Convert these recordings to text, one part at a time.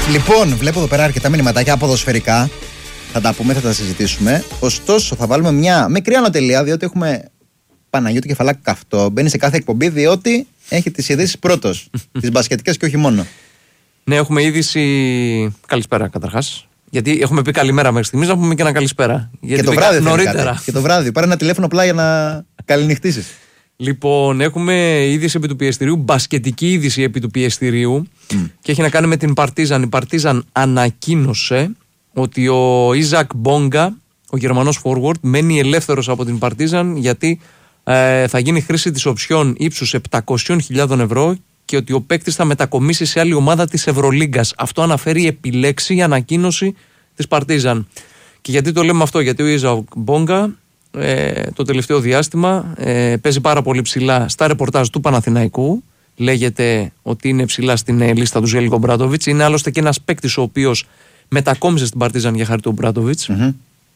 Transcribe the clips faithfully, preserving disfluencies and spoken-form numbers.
Λοιπόν, βλέπω εδώ πέρα αρκετά μηνυματάκια ποδοσφαιρικά. Θα τα πούμε, θα τα συζητήσουμε. Ωστόσο, θα βάλουμε μια μικρή ανωτελεία, διότι έχουμε Παναγιώτη Κεφαλάκη καυτό. Μπαίνει σε κάθε εκπομπή, διότι έχει τις ειδήσεις πρώτος. Τις μπασκετικές και όχι μόνο. Ναι, έχουμε είδηση. Καλησπέρα καταρχάς. Γιατί έχουμε πει καλημέρα μέχρι στιγμής, να πούμε και ένα καλησπέρα. Γιατί και το βράδυ νωρίτερα. Και το βράδυ. Πάρε ένα τηλέφωνο απλά για να καληνυχτήσεις. Λοιπόν, έχουμε είδηση επί του πιεστηρίου, μπασκετική είδηση επί του πιεστηρίου mm. και έχει να κάνει με την Παρτίζαν. Η Παρτίζαν ανακοίνωσε ότι ο Ιζακ Μπόγκα, ο Γερμανός forward, μένει ελεύθερος από την Παρτίζαν γιατί ε, θα γίνει χρήση της οψιών ύψους επτακόσιες χιλιάδες ευρώ και ότι ο παίκτης θα μετακομίσει σε άλλη ομάδα της Ευρωλίγκας. Αυτό αναφέρει επιλέξει η ανακοίνωση της Παρτίζαν. Και γιατί το λέμε αυτό? Γιατί ο Ιζακ Μπόγκα Ε, το τελευταίο διάστημα ε, παίζει πάρα πολύ ψηλά στα ρεπορτάζ του Παναθηναϊκού. Λέγεται ότι είναι ψηλά στην ε, λίστα του Ζέλικο Μπράντοβιτς. Είναι άλλωστε και ένας παίκτης ο οποίος μετακόμισε στην Παρτίζαν για χάρη του Μπράντοβιτς, mm-hmm.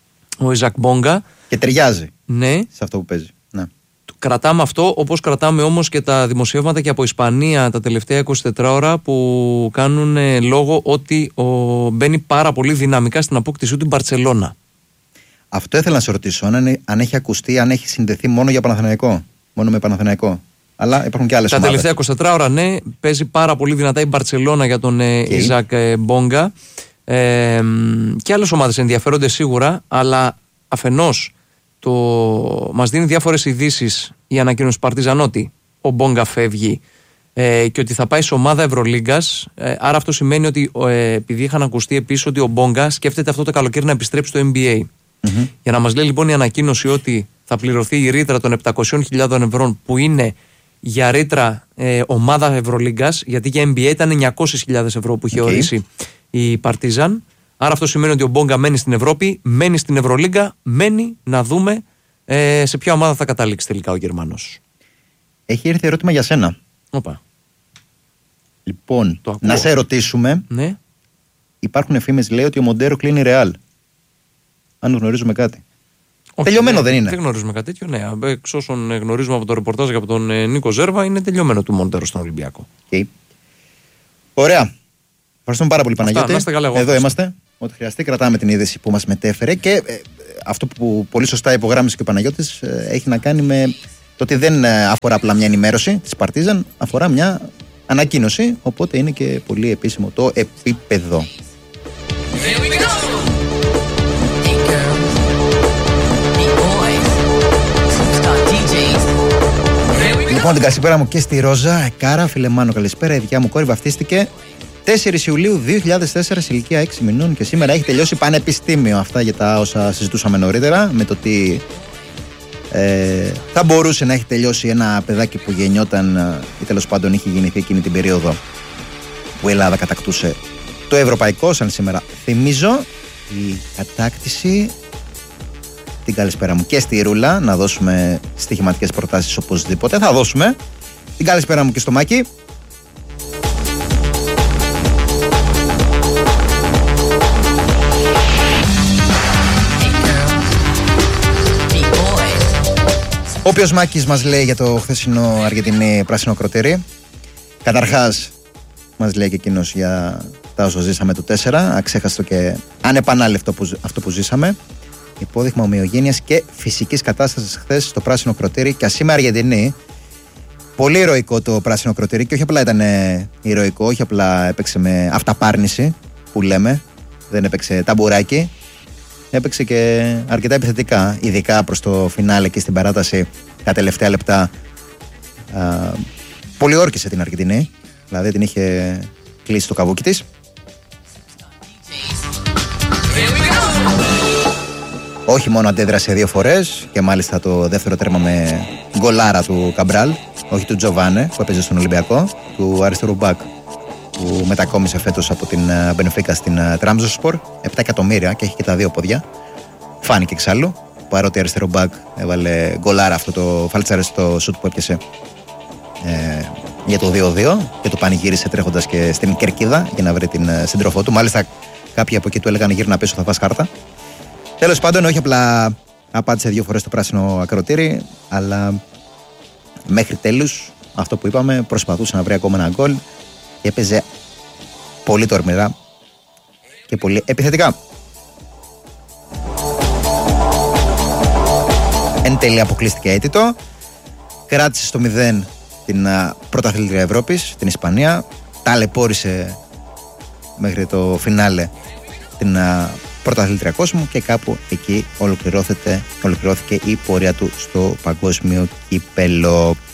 ο Ιζακ Μπόγκα. Και ταιριάζει ναι. σε αυτό που παίζει. Ναι. Κρατάμε αυτό, όπως κρατάμε όμως και τα δημοσιεύματα και από Ισπανία τα τελευταία είκοσι τέσσερις ώρα που κάνουν ε, λόγο ότι ο, μπαίνει πάρα πολύ δυναμικά στην απόκτησή του την Μπαρτσελώνα. Αυτό ήθελα να σε ρωτήσω, αν, αν έχει ακουστεί, αν έχει συνδεθεί μόνο για Παναθηναϊκό. Μόνο με Παναθηναϊκό. Αλλά υπάρχουν και άλλες ομάδες. Τα τελευταία είκοσι τέσσερις ώρα, ναι, παίζει πάρα πολύ δυνατά η Μπαρτσελώνα για τον okay. Ιζακ Μπόγκα. Ε, και άλλες ομάδες ενδιαφέρονται σίγουρα, αλλά αφενός το... μας δίνει διάφορες ειδήσεις η ανακοίνωση Παρτίζαν ότι ο Μπόγκα φεύγει ε, και ότι θα πάει σε ομάδα Ευρωλίγκας. Ε, άρα αυτό σημαίνει ότι ε, επειδή είχαν ακουστεί επίσης ότι ο Μπόγκα σκέφτεται αυτό το καλοκαίρι να επιστρέψει στο N B A. Mm-hmm. Για να μας λέει λοιπόν η ανακοίνωση ότι θα πληρωθεί η ρήτρα των επτακόσιες χιλιάδες ευρώ που είναι για ρήτρα ε, ομάδα Ευρωλίγκας, γιατί για N B A ήταν εννιακόσιες χιλιάδες ευρώ που είχε okay. ορίσει η Παρτίζαν. Άρα αυτό σημαίνει ότι ο Μπόγκα μένει στην Ευρώπη, μένει στην Ευρωλίγκα, μένει να δούμε ε, σε ποια ομάδα θα καταλήξει τελικά ο Γερμανός. Έχει έρθει ερώτημα για σένα. Οπα. Λοιπόν, να σε ρωτήσουμε. Ναι. Υπάρχουν φήμες, λέει, ότι ο Μοντέρο κλείνει Ρεάλ. Αν γνωρίζουμε κάτι. Όχι, τελειωμένο ναι, δεν είναι? Δεν γνωρίζουμε κάτι τέτοιο, ναι. Εξ όσων γνωρίζουμε από το ρεπορτάζ και από τον ε, Νίκο Ζέρβα, είναι τελειωμένο του Μοντέρο στον Ολυμπιακό. Okay. Ωραία. Ευχαριστούμε πάρα πολύ, Παναγιώτη. Αυτά, καλά, εγώ, εδώ αυτό. Είμαστε. Ό,τι χρειαστεί, κρατάμε την είδηση που μας μετέφερε. Και ε, αυτό που πολύ σωστά υπογράμμισε και ο Παναγιώτης ε, έχει να κάνει με το ότι δεν αφορά απλά μια ενημέρωση της Παρτίζαν, αφορά μια ανακοίνωση. Οπότε είναι και πολύ επίσημο το επίπεδο. Λοιπόν, την καλησπέρα μου και στη Ρόζα. Κάρα, Φιλεμάνο, καλησπέρα. Η δικιά μου κόρη βαφτίστηκε τέσσερις Ιουλίου δύο χιλιάδες τέσσερα σε ηλικία έξι μηνών και σήμερα έχει τελειώσει πανεπιστήμιο. Αυτά για τα όσα συζητούσαμε νωρίτερα, με το ότι ε, θα μπορούσε να έχει τελειώσει ένα παιδάκι που γεννιόταν ή τέλος πάντων είχε γεννηθεί εκείνη την περίοδο που η Ελλάδα κατακτούσε το ευρωπαϊκό, σαν σήμερα θυμίζω. Η κατάκτηση. Την καλησπέρα μου και στη Ρούλα, να δώσουμε στοιχηματικές προτάσεις οπωσδήποτε. Θα δώσουμε. Την καλησπέρα μου και στο Μάκη. Ο οποίος Μάκης μας λέει για το χθεσινό Αργεντινή πράσινο κροτήρι. Καταρχάς μας λέει και εκείνος για τα όσα ζήσαμε το τέσσερα. Αξέχαστο και ανεπανάληπτο που, αυτό που ζήσαμε. Υπόδειγμα ομοιογένειας και φυσικής κατάστασης χθες στο πράσινο κροτήρι. Και ας είμαι Αργεντινή, πολύ ηρωικό το πράσινο κροτήρι. Και όχι απλά ήταν ηρωικό, όχι απλά έπαιξε με αυταπάρνηση που λέμε. Δεν έπαιξε ταμπουράκι. Έπαιξε και αρκετά επιθετικά, ειδικά προς το φινάλε και στην παράταση τα τελευταία λεπτά. Α, πολύ όρκησε την Αργεντινή, δηλαδή την είχε κλείσει το καβούκι της. Όχι μόνο αντέδρασε δύο φορές και μάλιστα το δεύτερο τέρμα με γκολάρα του Καμπράλ, όχι του Τζοβάνε που έπαιζε στον Ολυμπιακό, του αριστερού μπακ που μετακόμισε φέτος από την Μπενφίκα στην Τραμζονσπορ. επτά εκατομμύρια και έχει και τα δύο πόδια. Φάνηκε εξάλλου, παρότι αριστερό μπακ έβαλε γκολάρα αυτό το φαλτσαρέστο σουτ που έπιασε ε, για το δύο δύο και το πανηγύρισε τρέχοντας και στην κερκίδα για να βρει την σύντροφό του. Μάλιστα κάποιοι από εκεί του έλεγαν γύρνα πίσω, θα φας χάρτα. Τέλος πάντων, όχι απλά απάντησε δύο φορές το πράσινο ακροτήρι, αλλά μέχρι τέλους, αυτό που είπαμε, προσπαθούσε να βρει ακόμα ένα γκολ και έπαιζε πολύ τορμηρά, και πολύ επιθετικά. Εν τέλει αποκλείστηκε αίτητο. Κράτησε στο μηδέν την πρωταθλήτρια Ευρώπης, την Ισπανία. Ταλαιπώρησε μέχρι το φινάλε την πρωταθλήτρια κόσμου και κάπου εκεί ολοκληρώθηκε η πορεία του στο παγκόσμιο κύπελο.